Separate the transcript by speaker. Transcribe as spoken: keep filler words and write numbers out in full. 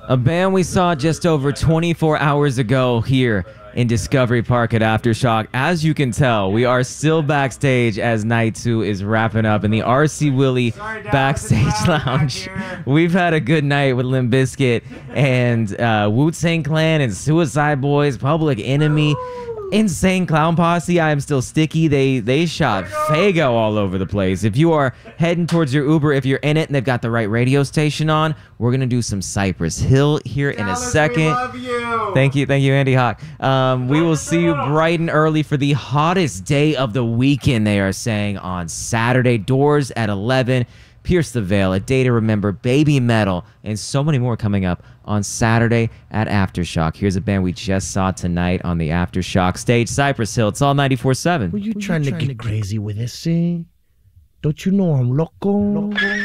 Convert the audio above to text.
Speaker 1: A band we saw just over twenty-four hours ago here in Discovery Park at Aftershock. As you can tell, we are still backstage as night two is wrapping up in the R C Willey Backstage Lounge. We've had a good night with Limp Bizkit and uh, Wu-Tang Clan and Suicide Boys, Public Enemy, Insane Clown Posse. I Am Still Sticky. They they shot Fago all over the place. If you are heading towards your Uber, if you're in it and they've got the right radio station on, we're gonna do some Cypress Hill here in a second.
Speaker 2: We love you.
Speaker 1: Thank you, thank you, Andy Hawk. Um, we will see you bright and early for the hottest day of the weekend. They are saying on Saturday. Doors at eleven. Pierce the Veil, A Day to Remember, Baby Metal, and so many more coming up on Saturday at Aftershock. Here's a band we just saw tonight on the Aftershock stage, Cypress Hill. It's all ninety-four seven.
Speaker 3: Were you, trying, you trying to get crazy with this, eh? Don't you know I'm loco? loco?